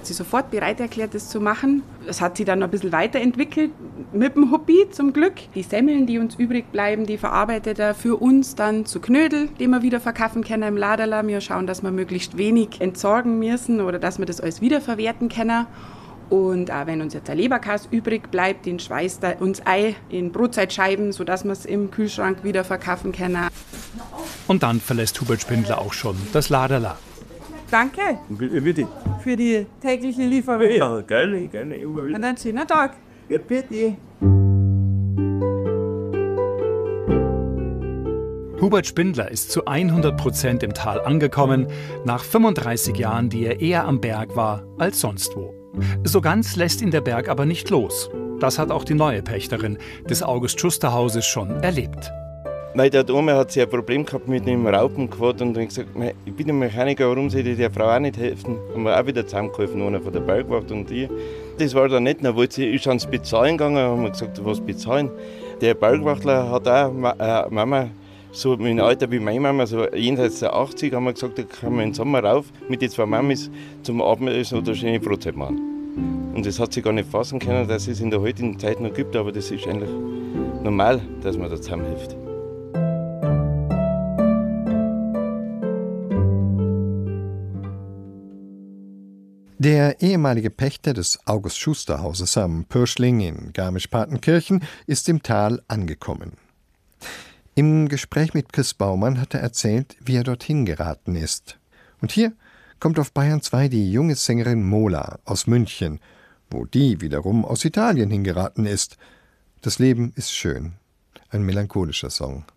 hat sich sofort bereit erklärt, das zu machen. Es hat sich dann noch ein bisschen weiterentwickelt mit dem Hobby zum Glück. Die Semmeln, die uns übrig bleiben, die verarbeitet er für uns dann zu Knödel, die wir wieder verkaufen können im Laderler. Wir schauen, dass wir möglichst wenig entsorgen müssen oder dass wir das alles wiederverwerten können. Und auch wenn uns jetzt der Leberkäse übrig bleibt, den schweißt er uns ein in Brotzeitscheiben, sodass wir es im Kühlschrank wieder verkaufen können. Und dann verlässt Hubert Spindler auch schon das Laderla. Danke. Bitte. Für die tägliche Lieferung. Ja, gerne. Und einen schönen Tag. Ja, bitte. Hubert Spindler ist zu 100% im Tal angekommen, nach 35 Jahren, die er eher am Berg war als sonst wo. So ganz lässt ihn der Berg aber nicht los. Das hat auch die neue Pächterin des August-Schuster-Hauses schon erlebt. Meine Oma hat ein Problem gehabt mit einem Raupenquad und hat gesagt, ich bin ein Mechaniker, warum soll ich der Frau auch nicht helfen? Haben wir auch wieder zusammengeholfen, einer von der Bergwacht und ich. Das war dann nicht, dann wollte sie, ist ans Bezahlen gegangen, haben wir gesagt, was bezahlen? Der Bergwachtler hat auch Mama, so im Alter wie meine Mama, so jenseits der 80, haben wir gesagt, da können wir im Sommer rauf mit den zwei Mamis zum Abendessen oder schöne Brotzeit machen. Und das hat sie gar nicht fassen können, dass es in der heutigen Zeit noch gibt, aber das ist eigentlich normal, dass man da zusammenhilft. Der ehemalige Pächter des August-Schuster-Hauses am Pürschling in Garmisch-Partenkirchen ist im Tal angekommen. Im Gespräch mit Chris Baumann hat er erzählt, wie er dorthin geraten ist. Und hier kommt auf Bayern 2 die junge Sängerin Mola aus München, wo die wiederum aus Italien hingeraten ist. Das Leben ist schön. Ein melancholischer Song.